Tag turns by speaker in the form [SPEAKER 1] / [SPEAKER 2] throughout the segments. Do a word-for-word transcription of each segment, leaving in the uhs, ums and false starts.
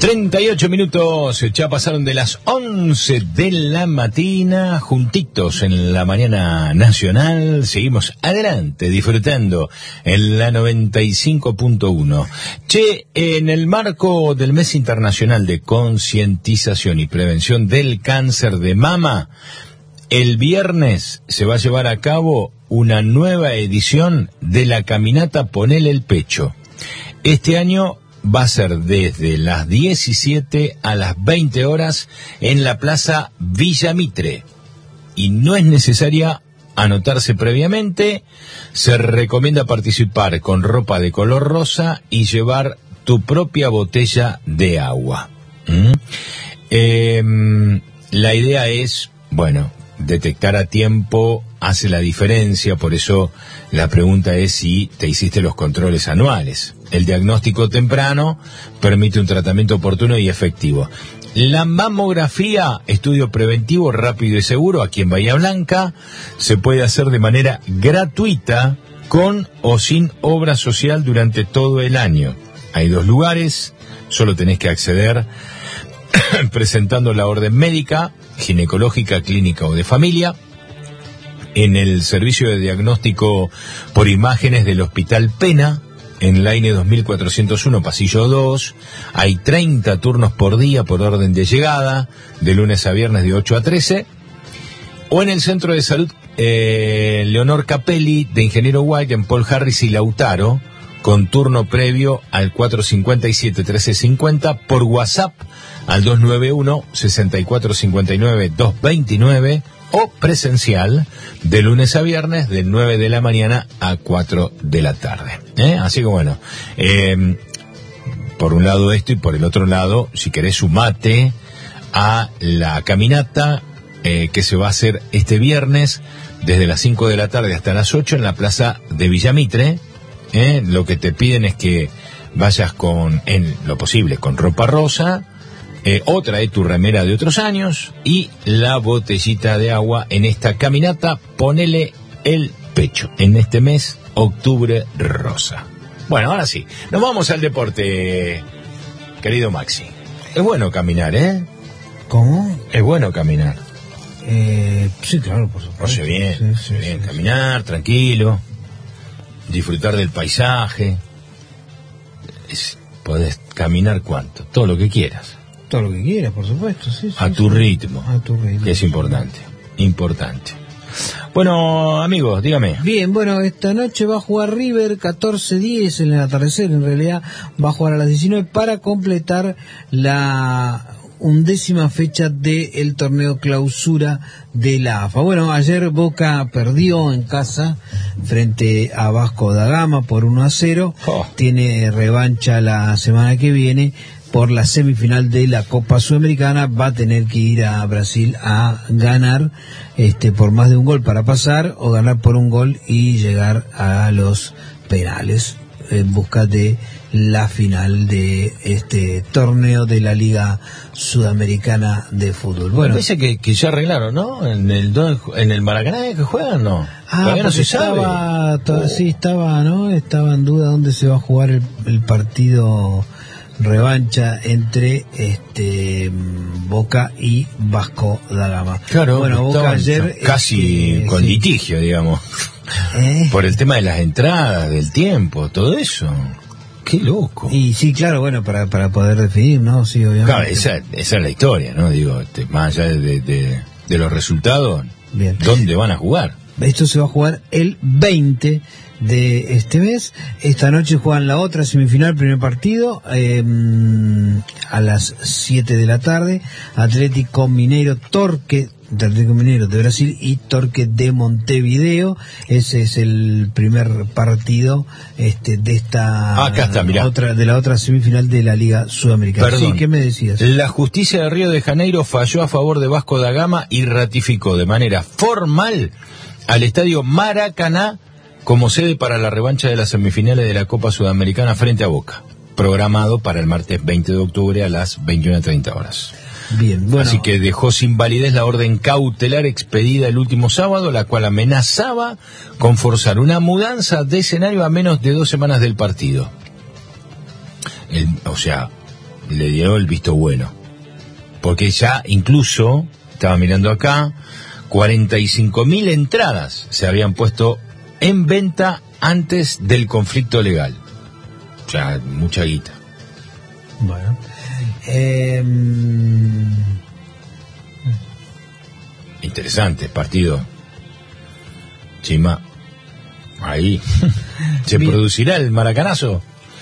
[SPEAKER 1] treinta y ocho minutos, ya pasaron de las once de la mañana, juntitos en la mañana nacional, seguimos adelante, disfrutando en la noventa y cinco punto uno. Che, en el marco del Mes Internacional de Concientización y Prevención del Cáncer de Mama, el viernes se va a llevar a cabo una nueva edición de la caminata Ponele el Pecho. Este año va a ser desde las diecisiete a las veinte horas en la Plaza Villa Mitre. Y no es necesaria anotarse previamente. Se recomienda participar con ropa de color rosa y llevar tu propia botella de agua. ¿Mm? Eh, la idea es, bueno, detectar a tiempo hace la diferencia, por eso la pregunta es si te hiciste los controles anuales. El diagnóstico temprano permite un tratamiento oportuno y efectivo. La mamografía, estudio preventivo rápido y seguro aquí en Bahía Blanca, se puede hacer de manera gratuita, con o sin obra social durante todo el año. Hay dos lugares, solo tenés que acceder presentando la orden médica, ginecológica, clínica o de familia, en el servicio de diagnóstico por imágenes del Hospital Pena, en la I N E dos mil cuatrocientos uno, pasillo dos. Hay treinta turnos por día por orden de llegada, de lunes a viernes de ocho a trece. O en el Centro de Salud eh, Leonor Capelli, de Ingeniero White, en Paul Harris y Lautaro, con turno previo al cuatro cinco siete, trece cincuenta, por WhatsApp al dos nueve uno, seis cuatro cinco nueve, dos dos nueve, o presencial de lunes a viernes de nueve de la mañana a cuatro de la tarde. ¿Eh? Así que bueno, eh, por un lado esto y por el otro lado, si querés, sumate a la caminata eh, que se va a hacer este viernes desde las cinco de la tarde hasta las ocho en la Plaza de Villamitre. ¿Eh? Lo que te piden es que vayas con, en lo posible, con ropa rosa, eh, o trae tu remera de otros años y la botellita de agua en esta caminata. Ponele el pecho en este mes, octubre rosa. Bueno, ahora sí, nos vamos al deporte, querido Maxi. Es bueno caminar, ¿eh?
[SPEAKER 2] ¿Cómo?
[SPEAKER 1] Es bueno caminar.
[SPEAKER 2] Eh, sí, claro, por supuesto.
[SPEAKER 1] Oye, bien,
[SPEAKER 2] sí, sí,
[SPEAKER 1] bien,
[SPEAKER 2] sí,
[SPEAKER 1] caminar, sí. Tranquilo, disfrutar del paisaje. Es, podés caminar cuánto, todo lo que quieras.
[SPEAKER 2] Todo lo que quieras, por supuesto, sí, sí.
[SPEAKER 1] A tu
[SPEAKER 2] sí.
[SPEAKER 1] ritmo.
[SPEAKER 2] A tu ritmo.
[SPEAKER 1] Que es importante, importante. Bueno, amigos, dígame.
[SPEAKER 2] Bien, bueno, esta noche va a jugar River catorce diez en el atardecer, en realidad va a jugar a las diecinueve para completar la undécima fecha del torneo clausura de la A F A. Bueno, ayer Boca perdió en casa frente a Vasco da Gama por uno a cero. Oh. Tiene revancha la semana que viene por la semifinal de la Copa Sudamericana. Va a tener que ir a Brasil a ganar este por más de un gol para pasar, o ganar por un gol y llegar a los penales en busca de la final de este torneo de la Liga Sudamericana de Fútbol. Bueno,
[SPEAKER 1] parece que, que ya arreglaron, ¿no? En el en el Maracaná que juegan, ¿no?
[SPEAKER 2] Ah, no se estaba, sabe. Oh. Sí, estaba, ¿no? Estaba en duda dónde se va a jugar el, el partido revancha entre este Boca y Vasco da Gama.
[SPEAKER 1] Claro,
[SPEAKER 2] bueno, Boca ayer
[SPEAKER 1] casi este, con sí. litigio, digamos, ¿Eh? por el tema de las entradas, del tiempo, todo eso. Qué loco.
[SPEAKER 2] Y sí, claro, bueno, para para poder definir, ¿no? Sí, obviamente.
[SPEAKER 1] Claro, esa, esa es la historia, ¿no? Digo, este, más allá de, de, de los resultados,
[SPEAKER 2] bien,
[SPEAKER 1] ¿dónde van a jugar?
[SPEAKER 2] Esto se va a jugar el veinte de este mes. Esta noche juegan la otra semifinal, primer partido, eh, a las siete de la tarde. Atlético Mineiro Torque, de Atlético Mineiro de Brasil y Torque de Montevideo. Ese es el primer partido este de esta
[SPEAKER 1] ah, acá está, mirá.
[SPEAKER 2] otra de la otra semifinal de la Liga Sudamericana.
[SPEAKER 1] Perdón,
[SPEAKER 2] sí, ¿qué me decías?
[SPEAKER 1] La justicia de Río de Janeiro falló a favor de Vasco da Gama y ratificó de manera formal al estadio Maracaná como sede para la revancha de las semifinales de la Copa Sudamericana frente a Boca, programado para el martes veinte de octubre a las veintiuna treinta horas.
[SPEAKER 2] Bien, bueno.
[SPEAKER 1] Así que dejó sin validez la orden cautelar expedida el último sábado, la cual amenazaba con forzar una mudanza de escenario a menos de dos semanas del partido. El, o sea, le dio el visto bueno. Porque ya incluso, estaba mirando acá, cuarenta y cinco mil entradas se habían puesto en venta antes del conflicto legal. O sea, mucha guita.
[SPEAKER 2] Bueno. Eh...
[SPEAKER 1] Interesante partido. Chima. Ahí. ¿Se
[SPEAKER 2] Bien.
[SPEAKER 1] producirá el maracanazo?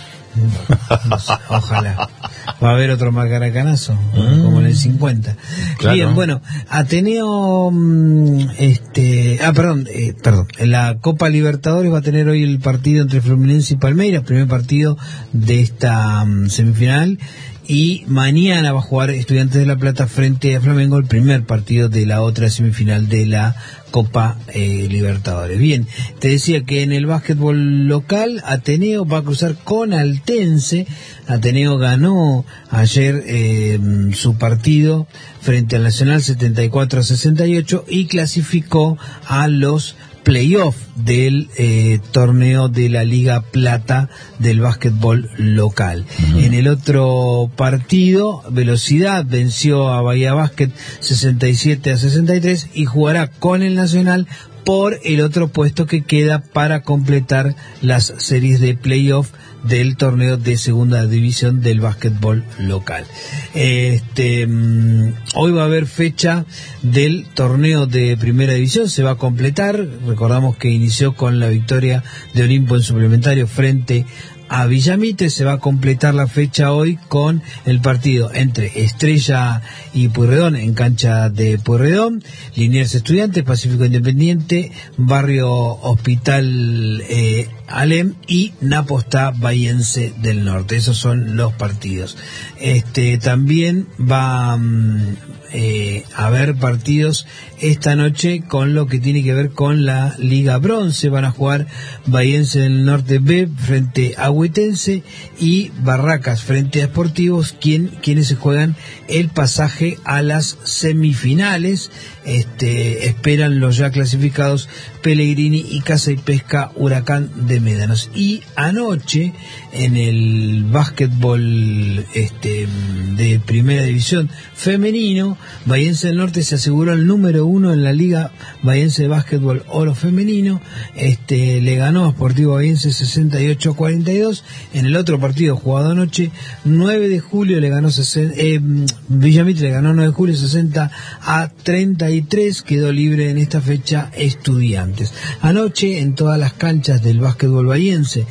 [SPEAKER 2] No sé, ojalá. Va a haber otro maracanazo,
[SPEAKER 1] Mm.
[SPEAKER 2] como en el cincuenta.
[SPEAKER 1] Claro.
[SPEAKER 2] Bien, bueno, Ateneo, mm, este, ah, perdón, eh, perdón, en la Copa Libertadores va a tener hoy el partido entre Fluminense y Palmeiras, primer partido de esta um, semifinal. Y mañana va a jugar Estudiantes de La Plata frente a Flamengo, el primer partido de la otra semifinal de la Copa eh, Libertadores. Bien, te decía que en el básquetbol local, Ateneo va a cruzar con Altense. Ateneo ganó ayer eh, su partido frente al Nacional setenta y cuatro a sesenta y ocho y clasificó a los playoff del eh, torneo de la Liga Plata del básquetbol local. Uh-huh. En el otro partido, Velocidad venció a Bahía Básquet sesenta y siete a sesenta y tres y jugará con el Nacional por el otro puesto que queda para completar las series de playoff del torneo de segunda división del básquetbol local. Este, um, hoy va a haber fecha del torneo de primera división, se va a completar. Recordamos que inició con la victoria de Olimpo en suplementario frente a Villamitre. Se va a completar la fecha hoy con el partido entre Estrella y Pueyrredón en cancha de Pueyrredón, Liniers Estudiantes, Pacífico Independiente, Barrio Hospital eh, Alem y Napostá Bahiense del Norte. Esos son los partidos. Este también va um, eh, a haber partidos esta noche con lo que tiene que ver con la Liga Bronce. Van a jugar Bahiense del Norte B frente a Huetense y Barracas frente a Sportivos, quien, quienes se juegan el pasaje a las semifinales. Este, esperan los ya clasificados Pellegrini y Casa y Pesca Huracán de Médanos. Y anoche en el básquetbol este, de primera división femenino, Bahiense del Norte se aseguró el número uno en la Liga Bahiense de Básquetbol Oro Femenino. Este, le ganó a Sportivo Bahiense sesenta y ocho a cuarenta y dos. En el otro partido jugado anoche, nueve de julio le ganó sesenta, eh, Villamitre le ganó nueve de julio sesenta a treinta y tres. Quedó libre en esta fecha Estudiantes. Anoche en todas las canchas del básquetbol bahiense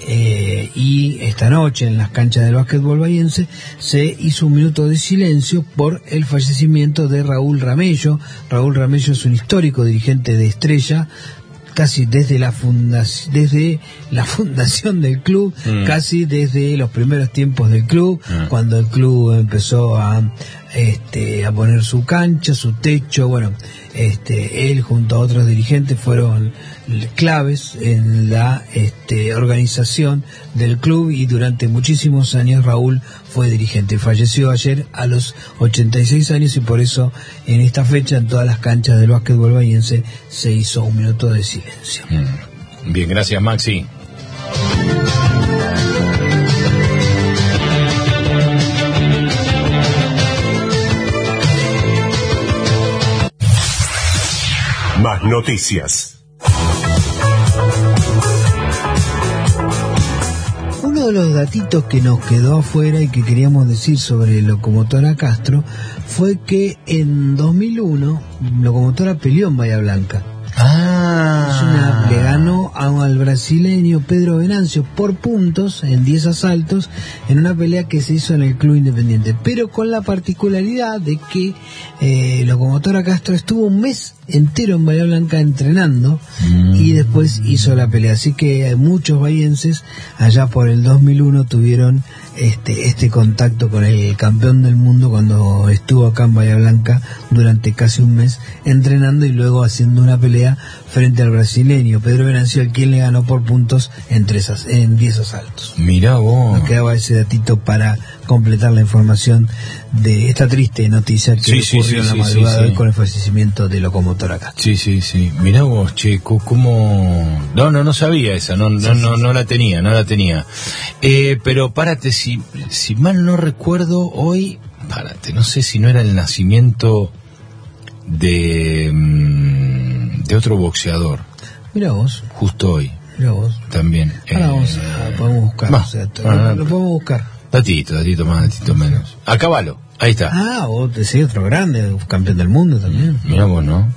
[SPEAKER 2] Eh, y esta noche en las canchas del básquetbol bahiense se hizo un minuto de silencio por el fallecimiento de Raúl Ramello. Raúl Ramello es un histórico dirigente de Estrella, casi desde la fundación, desde la fundación del club, mm. casi desde los primeros tiempos del club, mm. cuando el club empezó a este a poner su cancha, su techo. Bueno, este él junto a otros dirigentes fueron claves en la este, organización del club y durante muchísimos años Raúl fue dirigente. Falleció ayer a los ochenta y seis años y por eso en esta fecha en todas las canchas del básquetbol bahiense se hizo un minuto de silencio.
[SPEAKER 1] Bien, gracias Maxi.
[SPEAKER 3] Más noticias.
[SPEAKER 2] Uno de los datitos que nos quedó afuera y que queríamos decir sobre Locomotora Castro fue que en dos mil uno Locomotora peleó en Bahía Blanca.
[SPEAKER 1] Ah.
[SPEAKER 2] Es una, le ganó al brasileño Pedro Venancio por puntos en diez asaltos en una pelea que se hizo en el Club Independiente, pero con la particularidad de que eh, Locomotora Castro estuvo un mes entero en Bahía Blanca entrenando mm. y después hizo la pelea, así que muchos bahienses allá por el dos mil uno tuvieron este este contacto con el campeón del mundo cuando estuvo acá en Bahía Blanca durante casi un mes entrenando y luego haciendo una pelea frente al brasileño Pedro Venancio, al quien le ganó por puntos en, tres, en diez asaltos.
[SPEAKER 1] Mirá vos.
[SPEAKER 2] Nos quedaba ese datito para completar la información de esta triste noticia que
[SPEAKER 1] sí, sí,
[SPEAKER 2] ocurrió
[SPEAKER 1] sí,
[SPEAKER 2] en la
[SPEAKER 1] sí,
[SPEAKER 2] madrugada
[SPEAKER 1] sí, sí.
[SPEAKER 2] con el fallecimiento del locomotor acá.
[SPEAKER 1] Sí, sí, sí. Mirá vos, che, cómo... No, no, no sabía esa, no, no,
[SPEAKER 2] Sí,
[SPEAKER 1] no,
[SPEAKER 2] sí,
[SPEAKER 1] no
[SPEAKER 2] sí.
[SPEAKER 1] la tenía, no la tenía. Eh, pero párate, si, si mal no recuerdo, hoy, párate, no sé si no era el nacimiento de, de otro boxeador,
[SPEAKER 2] Mirá vos,
[SPEAKER 1] justo hoy,
[SPEAKER 2] mirá vos.
[SPEAKER 1] también.
[SPEAKER 2] Ahora
[SPEAKER 1] Eh,
[SPEAKER 2] vamos a, podemos buscar,
[SPEAKER 1] va,
[SPEAKER 2] o sea, t-
[SPEAKER 1] ah,
[SPEAKER 2] lo podemos buscar.
[SPEAKER 1] Datito, datito más, datito menos. A caballo, ahí está.
[SPEAKER 2] Ah, vos decís otro grande, campeón del mundo también.
[SPEAKER 1] Mirá vos, ¿no?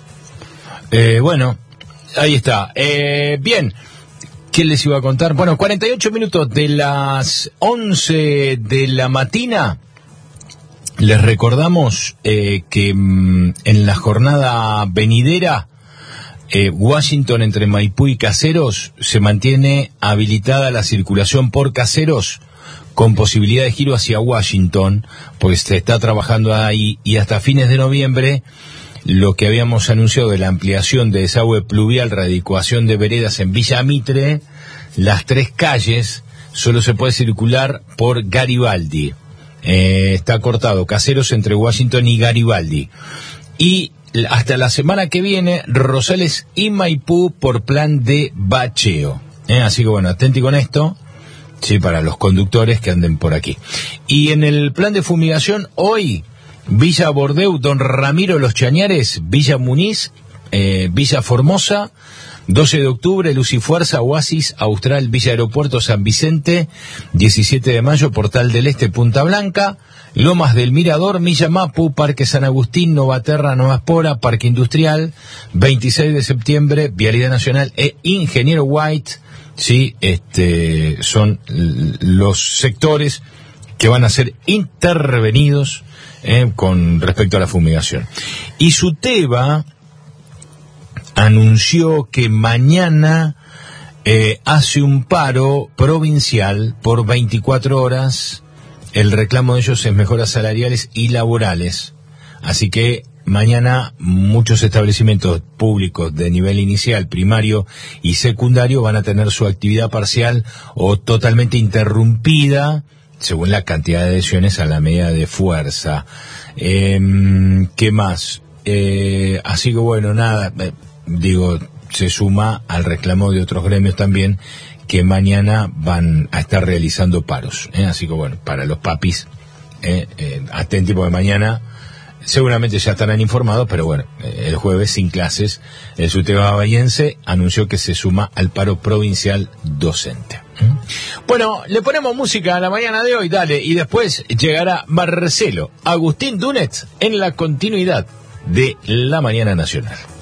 [SPEAKER 1] Eh, bueno, ahí está. Eh, bien, ¿qué les iba a contar? Bueno, cuarenta y ocho minutos de las once de la mañana. Les recordamos eh, que mm, en la jornada venidera, eh, Washington entre Maipú y Caseros, se mantiene habilitada la circulación por Caseros con posibilidad de giro hacia Washington, pues se está trabajando ahí, y hasta fines de noviembre lo que habíamos anunciado de la ampliación de desagüe pluvial, readecuación de veredas en Villa Mitre, las tres calles, solo se puede circular por Garibaldi. Eh, está cortado Caseros entre Washington y Garibaldi. Y hasta la semana que viene, Rosales y Maipú por plan de bacheo. Eh, así que bueno, atenti con esto, sí, para los conductores que anden por aquí. Y en el plan de fumigación, hoy, Villa Bordeu, Don Ramiro Los Chañares, Villa Muniz, eh, Villa Formosa, doce de octubre, Luz y Fuerza, Oasis, Austral, Villa Aeropuerto, San Vicente, diecisiete de mayo, Portal del Este, Punta Blanca, Lomas del Mirador, Milla Mapu, Parque San Agustín, Novaterra, Nueva Espora, Parque Industrial, veintiséis de septiembre, Vialidad Nacional e Ingeniero White, sí, este, son los sectores que van a ser intervenidos eh, con respecto a la fumigación. Y SUTEBA anunció que mañana eh, hace un paro provincial por veinticuatro horas. El reclamo de ellos es mejoras salariales y laborales. Así que mañana muchos establecimientos públicos de nivel inicial, primario y secundario van a tener su actividad parcial o totalmente interrumpida según la cantidad de adhesiones a la medida de fuerza. Eh, ¿Qué más? Eh, así que bueno, nada... Eh, digo, se suma al reclamo de otros gremios también que mañana van a estar realizando paros, ¿eh? Así que bueno, para los papis, eh, eh, atenti porque mañana seguramente ya estarán informados, pero bueno, eh, el jueves sin clases, el SUTEBA bahiense anunció que se suma al paro provincial docente. ¿eh? Bueno, le ponemos música a la mañana de hoy, dale, y después llegará Marcelo Agustín Dunet en la continuidad de La Mañana Nacional.